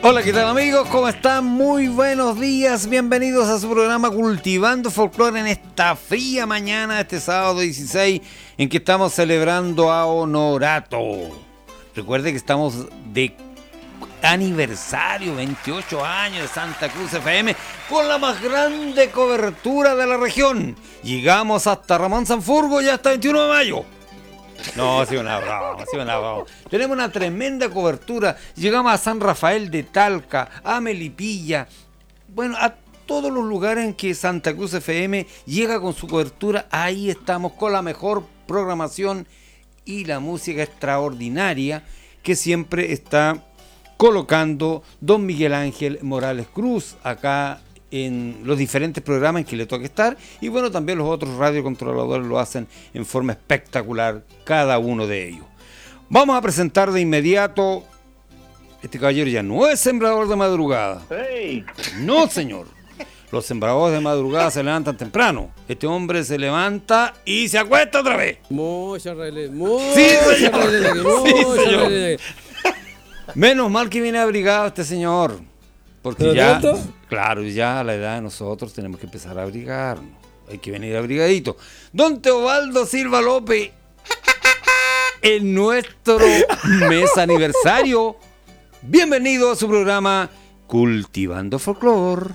Hola, ¿qué tal amigos? ¿Cómo están? Muy buenos días, bienvenidos a su programa Cultivando Folclore en esta fría mañana, este sábado 16, en que estamos celebrando a Honorato. Recuerde que estamos de aniversario, 28 años de Santa Cruz FM, con la más grande cobertura de la región. Llegamos hasta Ramón Sanfurgo y hasta 21 de mayo. No, ha sido una broma. Tenemos una tremenda cobertura. Llegamos a San Rafael de Talca, a Melipilla, bueno, a todos los lugares en que Santa Cruz FM llega con su cobertura. Ahí estamos con la mejor programación y la música extraordinaria que siempre está colocando don Miguel Ángel Morales Cruz acá en los diferentes programas en que le toca estar, y bueno, también los otros radiocontroladores lo hacen en forma espectacular, cada uno de ellos. Vamos a presentar de inmediato, este caballero ya no es sembrador de madrugada. ¡Hey! No, señor. Los sembradores de madrugada se levantan temprano. Este hombre se levanta y se acuesta otra vez. Sí, señor. Menos mal que viene abrigado este señor. Porque ya, claro, ya a la edad de nosotros tenemos que empezar a abrigarnos. Hay que venir abrigadito. Don Teobaldo Silva López, en nuestro mes aniversario, bienvenido a su programa Cultivando Folclore.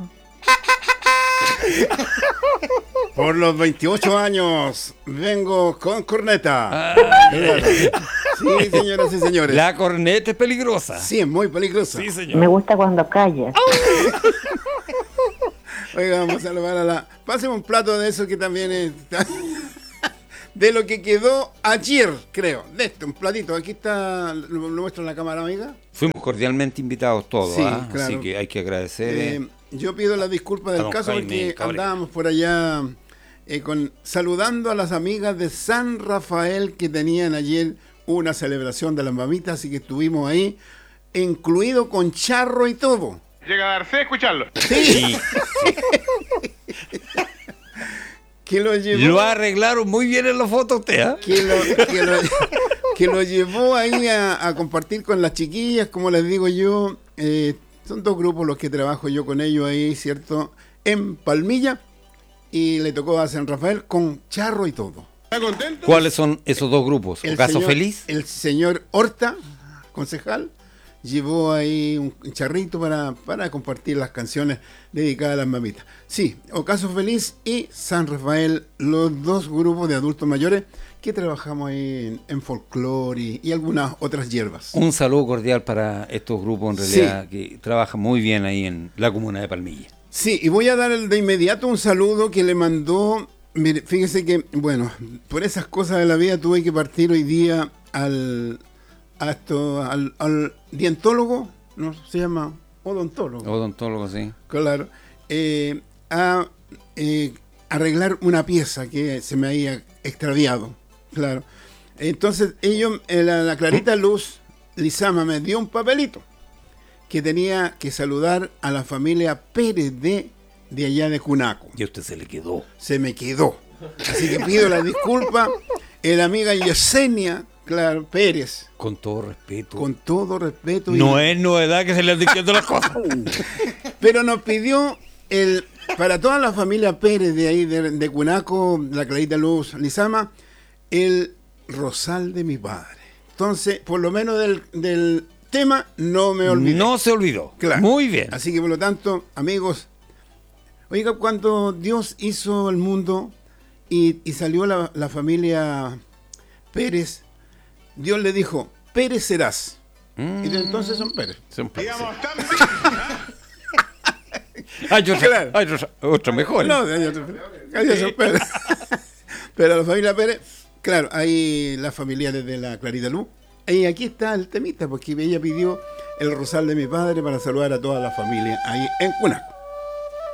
Por los 28 años vengo con corneta. Sí, señoras y señores. La corneta es peligrosa. Sí, es muy peligrosa. Sí, señor. Me gusta cuando callas. Oiga, vamos a saludar a la... Páseme un plato de eso que también es... De lo que quedó ayer, creo. De este, un platito. Aquí está, lo muestro en la cámara, amiga. Fuimos cordialmente invitados todos, sí, claro. Así que hay que agradecer. Yo pido las disculpas del caso porque andábamos por allá saludando a las amigas de San Rafael que tenían ayer una celebración de las mamitas, así que estuvimos ahí, incluido con charro y todo. Llega a darse escucharlo. Sí. Que lo llevó. Lo arreglaron muy bien en la foto usted, ¿eh? Que lo llevó ahí a compartir con las chiquillas, como les digo yo. Son dos grupos los que trabajo yo con ellos ahí, ¿cierto? En Palmilla. Y le tocó a San Rafael con charro y todo. ¿Está contento? ¿Cuáles son esos dos grupos? ¿El Caso Feliz? El señor Horta, concejal, llevó ahí un charrito para compartir las canciones dedicadas a las mamitas. Sí, Ocaso Feliz y San Rafael, los dos grupos de adultos mayores que trabajamos ahí en folclore y algunas otras hierbas. Un saludo cordial para estos grupos en realidad que trabajan muy bien ahí en la comuna de Palmilla. Sí, y voy a dar de inmediato un saludo que le mandó. Mire, fíjese que, bueno, por esas cosas de la vida tuve que partir hoy día al dientólogo, no se llama odontólogo. Odontólogo, sí. Claro. A arreglar una pieza que se me había extraviado. Claro. Entonces, la Clarita Luz Lizama me dio un papelito que tenía que saludar a la familia Pérez de allá de Cunaco. Y a usted se le quedó. Se me quedó. Así que pido la disculpa. La amiga Yesenia, claro, Pérez. Con todo respeto. Con todo respeto. No es novedad que se le han diciendo las cosas. Pero nos pidió para toda la familia Pérez de ahí, de Cunaco, la Clarita Luz Lizama, el rosal de mi padre. Entonces, por lo menos del tema, no me olvidé. No se olvidó. Claro. Muy bien. Así que, por lo tanto, amigos, oiga, cuando Dios hizo el mundo y salió la familia Pérez, Dios le dijo, Pérez serás. Y desde entonces son Pérez. Son Pérez. Digamos, también. Claro. Hay otro mejor. No, hay otro Pérez. Pero la familia Pérez, claro, hay las familiares de la Clarita Luz. Y aquí está el temita, porque ella pidió el rosal de mi padre para saludar a toda la familia ahí en Cunaco.